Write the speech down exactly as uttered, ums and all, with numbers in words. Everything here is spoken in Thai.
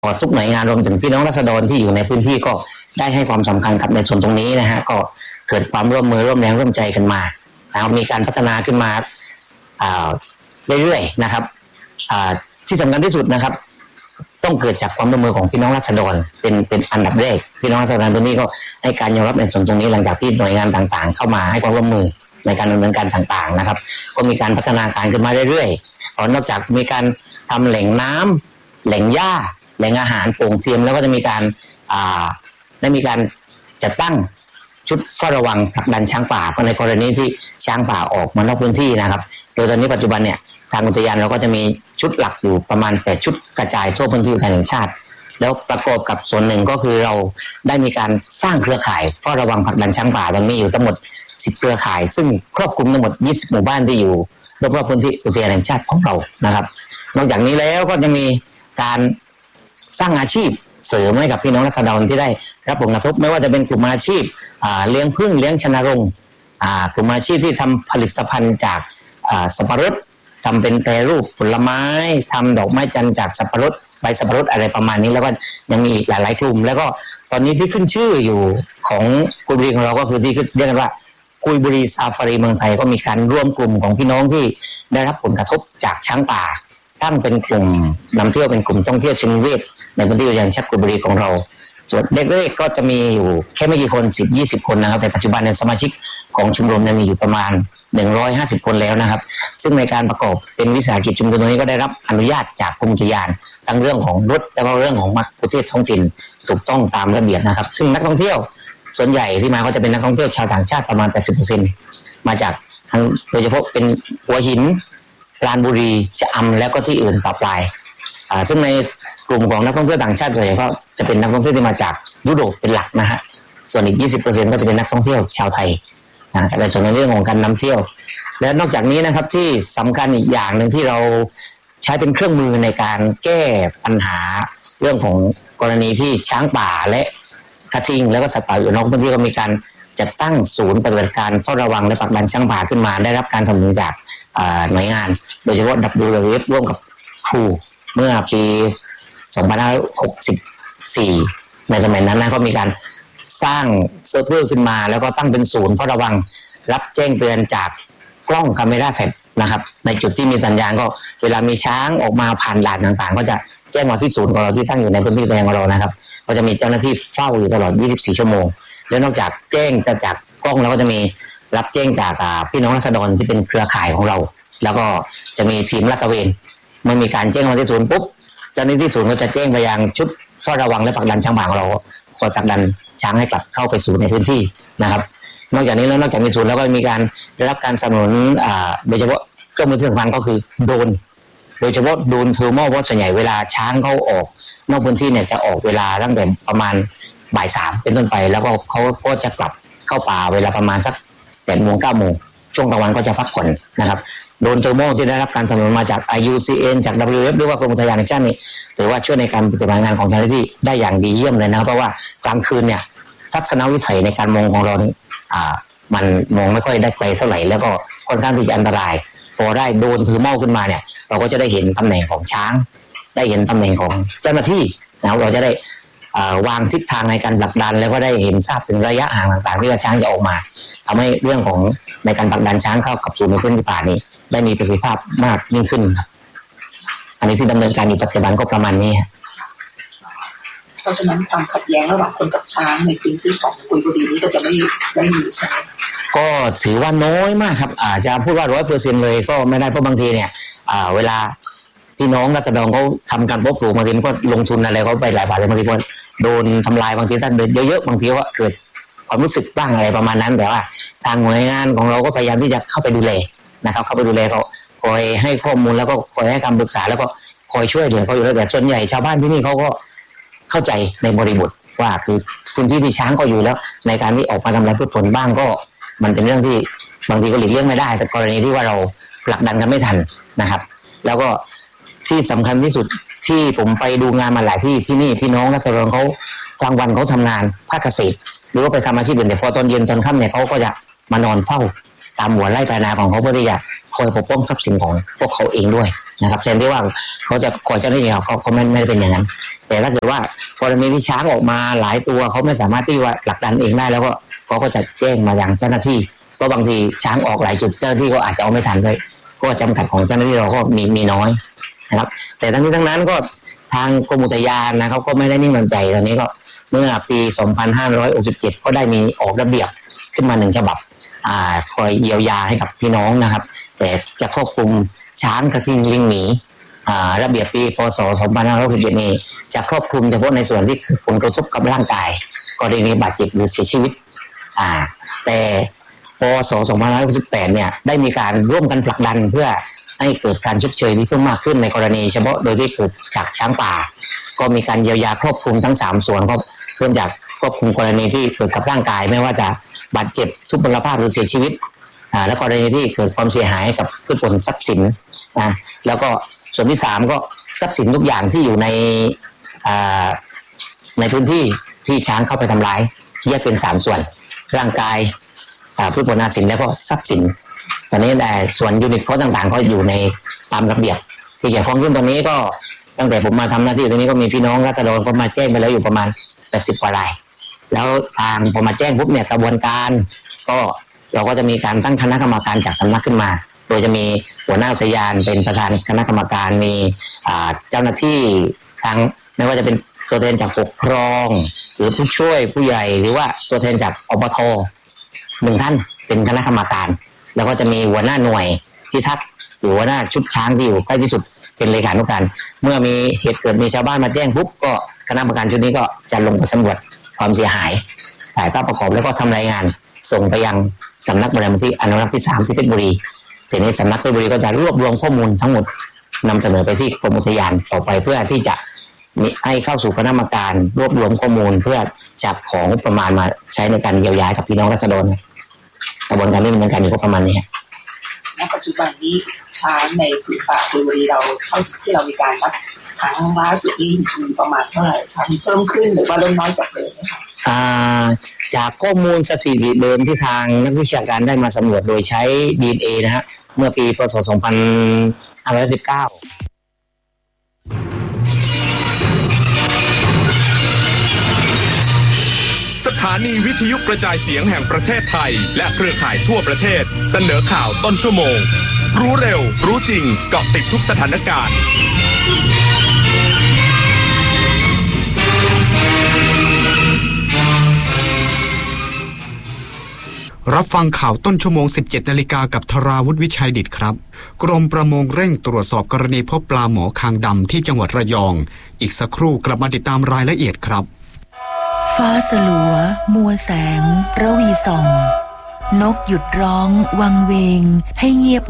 ทุกหน่วยงานรวมถึงพี่น้องราษฎรที่อยู่ในพื้นที่ก็ได้ให้ความสำคัญกับในส่วนตรงนี้นะฮะก็เกิดความร่วมมือร่วมแรงร่วมใจกันมานะครับมีการพัฒนาขึ้นมาเรื่อยๆนะครับที่สำคัญที่สุดนะครับต้องเกิดจากความร่วมมือของพี่น้องราษฎรเป็นเป็นอันดับแรกพี่น้องราษฎรพื้นที่ก็ให้การยอมรับในส่วนตรงนี้หลังจากที่หน่วยงานต่างๆเข้ามาให้ความร่วมมือในการดำเนินการต่างๆนะครับก็มีการพัฒนาการขึ้นมาเรื่อยๆนอกจากมีการทำแหล่งน้ำแหล่งหญ้าแหล่งอาหารโป่งเทียมแล้วก็จะมีการได้มีการจัดตั้งชุดเฝ้าระวังผลักดันช้างป่าในกรณีที่ช้างป่าออกมานอกพื้นที่นะครับโดยตอนนี้ปัจจุบันเนี่ยทางอุทยานเราก็จะมีชุดหลักอยู่ประมาณแปดชุดกระจายทั่วพื้นที่อุทยานแห่งชาติแล้วประกอบกับส่วนหนึ่งก็คือเราได้มีการสร้างเครือข่ายเฝ้าระวังผลักดันช้างป่าตอนนี้อยู่ทั้งหมดสิบเครือข่ายซึ่งครอบคลุมทั้งหมดยี่สิบหมู่บ้านที่อยู่รอบๆพื้นที่อุทยานแห่งชาติของเรานะครับนอกจากนี้แล้วก็จะมีการสร้างอาชีพเสริมให้กับพี่น้องราษฎรที่ได้รับผลกระทบไม่ว่าจะเป็นกลุ่มอาชีพเลี้ยงผึ้งเลี้ยงชนรงค์กลุ่มอาชีพที่ทำผลิตภัณฑ์จากสับปะรดทำเป็นแปรรูปผลไม้ทำดอกไม้จันทร์จากสับปะรดใบสับปะรดอะไรประมาณนี้แล้วก็ยังมีอีกหลายๆกลุ่มแล้วก็ตอนนี้ที่ขึ้นชื่ออยู่ของกุยบุรีของเราก็คือที่เรียกกันว่ากุยบุรีซาฟารีเมืองไทยก็มีการร่วมกลุ่มของพี่น้องที่ได้รับผลกระทบจากช้างป่าตั้งเป็นกลุ่มนำเที่ยวเป็นกลุ่มท่องเที่ยวเชิงนิเวศในพื้นที่อุทยานแห่งชาติกุยบุรีของเราส่วนเด็กๆก็จะมีอยู่แค่ไม่กี่คนสิบ ยี่สิบคนนะครับแต่ปัจจุบันในสมาชิกของชมรมมีอยู่ประมาณหนึ่งร้อยห้าสิบคนแล้วนะครับซึ่งในการประกอบเป็นวิสาหกิจชุมชนตรงนี้ก็ได้รับอนุญาตจากกรมอุทยานทั้งเรื่องของรถแล้วก็เรื่องของมัคคุเทศก์ท้องถิ่นถูกต้องตามระเบียบนะครับซึ่งนักท่องเที่ยวส่วนใหญ่ที่มาก็จะเป็นนักท่องเที่ยวชาวต่างชาติประมาณ แปดสิบเปอร์เซ็นต์ มาจากทั้งโดยเฉพาะเป็นหัวหินปราณบุรีชะอำแล้วก็ที่อื่นปะปลายอ่าซึ่งในกลุ่มของนักท่องเที่ยวต่างชาติโดยเฉพาะจะเป็นนักท่องเที่ยวที่มาจากยุโรปเป็นหลักนะฮะส่วนอีก ยี่สิบเปอร์เซ็นต์ ก็จะเป็นนักท่องเที่ยวชาวไทยนะในส่วนในเรื่องของการนำเที่ยวและนอกจากนี้นะครับที่สำคัญอีกอย่างหนึ่งที่เราใช้เป็นเครื่องมือในการแก้ปัญหาเรื่องของกรณีที่ช้างป่าและกระทิงแล้วก็สัตว์ป่าอื่นนอกพื้นที่ก็มีการจัดตั้งศูนย์ปฏิบัติการเฝ้าระวังและผลักดันช้างป่าขึ้นมาได้รับการสนับสนุนจากหน่วยงานโดยเฉพาะ ดับเบิลยู ดับเบิลยู เอฟ ร่วมกับครูเมื่อปีสองพันห้าร้อยหกสิบสี่ในสมัยนั้นนะก็มีการสร้างเซิร์ฟเวอร์ขึ้นมาแล้วก็ตั้งเป็นศูนย์เฝ้าระวังรับแจ้งเตือนจากกล้องคาเมราแท็บนะครับในจุดที่มีสัญญาณก็เวลามีช้างออกมาผ่านด่านต่างๆก็จะแจ้งมาที่ศูนย์ของเราที่ตั้งอยู่ในพื้นที่ของเรานะครับก็จะมีเจ้าหน้าที่เฝ้าอยู่ตลอดยี่สิบสี่ชั่วโมงแล้วนอกจากแจ้งจะจากกล้องแล้วก็จะมีรับแจ้งจากพี่น้องราษฎรที่เป็นเครือข่ายของเราแล้วก็จะมีทีมลาดตระเวนเมื่อมีการแจ้งมาที่ศูนย์ปุ๊บเจ้าหน้าที่ศูนย์ก็จะแจ้งไปยังชุดเฝ้าระวังและผลักดันช้างป่าของเราคอยผลักดันช้างให้กลับเข้าไปสู่ในพื้นที่นะครับนอกจากนี้แล้วนอกจากมีศูนย์แล้วก็มีการได้รับการสนับสนุนโดยเฉพาะเครื่องมือที่สำคัญก็คือโดรนโดยเฉพาะโดรนเทอร์โมเพราะส่วนใหญ่เวลาช้างเขาออกนอกพื้นที่เนี่ยจะออกเวลาตั้งแต่ประมาณบ่ายสามเป็นต้นไปแล้วก็เขาก็จะกลับเข้าป่าเวลาประมาณสักแปดโมงเก้าโมงช่วงกลางวันก็จะพักผ่อนนะครับโดรนเทอร์โมที่ได้รับการสนับสนุนมาจาก ไอ ยู ซี เอ็น จาก ดับเบิลยู เอฟ หรือว่ากรมอุทยานแห่งชาตินี่ถือว่าช่วยในการปฏิบัติงานของเจ้าหน้าที่ได้อย่างดีเยี่ยมเลยนะเพราะว่ากลางคืนเนี่ยทัศนวิสัยในการมองของเรานี่อ่ามันมองไม่ค่อยได้ไกลเท่าไหร่แล้วก็ค่อนข้างที่จะอันตรายพอได้โดรนเทอร์โมขึ้นมาเนี่ยเราก็จะได้เห็นตำแหน่งของช้างได้เห็นตำแหน่งของเจ้าหน้าที่นะเราจะได้วางทิศทางในการผลักดันแล้วก็ได้เห็นทราบถึงระยะห่างต่างๆที่ว่าช้างจะออกมาทำให้เรื่องของในการผลักดันช้างเข้ากับสู่ในพื้นที่ป่านี้ได้มีประสิทธิภาพมากยิ่งขึ้นครับอันนี้ที่ดำเนินการอยู่ปัจจุบันก็ประมาณนี้เพราะฉะนั้นความขัดแย้งระหว่างคนกับช้างในพื้นที่ของกุยบุรีนี้ก็จะไม่ไม่มีใช่ไหมก็ถือว่าน้อยมากครับอาจจะพูดว่าร้อยเปอร์เซ็นต์เลยก็ไม่ได้เพราะบางทีเนี่ยเวลาพี่น้องราษฎรเขาทำการเพาะปลูกบางทีมันก็ลงทุนอะไรเขาไปหลายบาทเลยบางทีมันโดนทำลายบางทีถ้าเดินเยอะๆบางทีก็เกิดความรู้สึกบ้างอะไรประมาณนั้นแต่ว่าทางหน่วยงานของเราก็พยายามที่จะเข้าไปดูแลนะครับเข้าไปดูแลเขาคอยให้ข้อมูลแล้วก็คอยให้คำปรึกษาแล้วก็คอยช่วยเหลือเขาอยู่แล้วแต่ส่วนใหญ่ชาวบ้านที่นี่เขาก็เข้าใจในบริบทว่าคือพื้นที่ที่ช้างก็อยู่แล้วในการที่ออกมาทำลายพืชผลบ้างก็มันเป็นเรื่องที่บางทีก็หลีกเลี่ยงไม่ได้แต่กรณีที่ว่าเราผลักดันกันไม่ทันนะครับแล้วก็ที่สำคัญที่สุดที่ผมไปดูงานมาหลายที่ที่นี่พี่น้องราษฎรเขากลางวันเขาทำงานภาคเกษตรหรือว่าไปทำอาชีพอื่นแต่พอตอนเย็นตอนค่ำเนี่ยเขาก็จะมานอนเฝ้าตามหัวไร่ปลายนาของเขาเพื่อที่จะคอยปกป้องทรัพย์สินของพวกเขาเองด้วยนะครับแทนที่ว่าเขาจะคอยเจ้าหน้าที่เขาเขาไม่ไม่ได้เป็นอย่างนั้นแต่ถ้าเกิดว่ากรณีที่ช้างออกมาหลายตัวเขาไม่สามารถที่ว่าผลักดันเองได้แล้วก็เขาก็จะแจ้งมายังเจ้าหน้าที่เพราะบางทีช้างออกหลายจุดเจ้าหน้าที่ก็อาจจะเอาไม่ทันเลยก็จำกัดของเจ้าหน้าที่เราก็มีมีน้อยนะครับแต่ทั้งนี้ทั้งนั้นก็ทางกรมอุทยานนะเขาก็ไม่ได้นิ่งนอนใจตอนนี้ก็เมื่อปีสองพันห้าร้อยหกสิบเจ็ดก็ได้มีออกระเบียบขึ้นมาหนึ่งฉบับอ่าคอยเยียวยาให้กับพี่น้องนะครับแต่จะครอบคลุมช้างกระทิงลิงหมีอ่าระเบียบปีพศสองพันห้าร้อยหกสิบเจ็ดนี้จะครอบคลุมเฉพาะในส่วนที่ผลกระทบกับร่างกายกรณีบาดเจ็บหรือเสียชีวิตอ่าแต่พศสองพันห้าร้อยหกสิบแปดเนี่ยได้มีการร่วมกันผลักดันเพื่อให้เกิดการชดเชยที่เพิ่มมากขึ้นในกรณีเฉพาะโดยที่เกิดจากช้างป่าก็มีการเยียวยาครอบคลุมทั้งสามส่วนก็เริ่มจากครอบคลุมกรณีที่เกิดกับร่างกายไม่ว่าจะบาดเจ็บทุพพลภาพหรือเสียชีวิตอ่าและกรณีที่เกิดความเสียหายกับพืชผลทรัพย์สินนะแล้วก็ส่วนที่สามก็ทรัพย์สินทุกอย่างที่อยู่ในอ่าในพื้นที่ที่ช้างเข้าไปทำร้ายแยกเป็นสามส่วนร่างกายอ่าพืชผลนาสินแล้วก็ทรัพย์สินตอนนี้แต่ส่วนยูนิตเขาต่างๆก็อยู่ในตามระเบียบที่เกี่ยวข้องขึ้นตอนนี้ก็ตั้งแต่ผมมาทำหน้าที่ตรงนี้ก็มีพี่น้องราษฎรก็มาแจ้งไปแล้วอยู่ประมาณแปดสิบกว่ารายแล้วทางพอมาแจ้งปุ๊บเนี่ยกระบวนการก็เราก็จะมีการตั้งคณะกรรมการจากสำนักขึ้นมาโดยจะมีหัวหน้าอุทยานเป็นประธานคณะกรรมการมีเจ้าหน้าที่ทั้งไม่ว่าจะเป็นตัวแทนจากปกครองหรือผู้ช่วยผู้ใหญ่หรือว่าตัวแทนจากอบท.หนึ่งท่านเป็นคณะกรรมการแล้วก็จะมีหัวหน้าหน่วยพิทักษ์หรือหัวหน้าชุดช้างที่อยู่ใกล้ที่สุดเป็นเลขานุการเมื่อมีเหตุเกิดมีชาวบ้านมาแจ้งปุ๊บก็คณะกรรมการชุดนี้ก็จะลงไปสำรวจความเสียหายถ่ายภาพประกอบแล้วก็ทำรายงานส่งไปยังสำนักบริหารพื้นที่อนุรักษ์ที่สามที่เพชรบุรีทีนี้สำนักเพชรบุรีก็จะรวบรวมข้อมูลทั้งหมดนำเสนอไปที่กรมอุทยานต่อไปเพื่อที่จะมีให้เข้าสู่คณะกรรมการรวบรวมข้อมูลเพื่อจับของประมาณมาใช้ในการเยียวยากับพี่น้องราษฎรกระบวนการนี้มันการมีข้อประมาณนี้ณปัจจุบันนี้ช้างในผืนป่ากุยบุรีเราเท่าที่เรามีการนับครั้งล่าสุดนี้มีประมาณเท่าไหร่คะมีเพิ่มขึ้นหรือว่าลดน้อยจากเดิมไหมคะจากข้อมูลสถิติเดิมที่ทางนักวิชาการได้มาสำรวจโดยใช้ ดี เอ็น เอ นะฮะเมื่อปีพศสองพันห้าร้อยสิบเก้าสถานีวิทยุกระจายเสียงแห่งประเทศไทยและเครือข่ายทั่วประเทศเสนอข่าวต้นชั่วโมงรู้เร็วรู้จริงเกาะติดทุกสถานการณ์รับฟังข่าวต้นชั่วโมง สิบเจ็ดนาฬิกากับธราวุฒิวิชัยดิษฐ์ครับกรมประมงเร่งตรวจสอบกรณีพบปลาหมอคางดำที่จังหวัดระยองอีกสักครู่กลับมาติดตามรายละเอียดครับฟ้าสลัวมัวแสงระวีส่องนกหยุดร้องวังเวงให้เงียบ